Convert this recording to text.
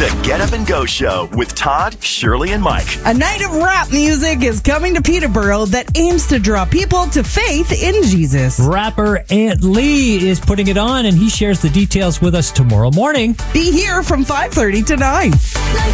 The Get Up and Go Show with Todd, Shirley, and Mike. A night of rap music is coming to Peterborough that aims to draw people to faith in Jesus. Rapper Ant Lee is putting it on, and he shares the details with us tomorrow morning. Be here from 5:30 to 9.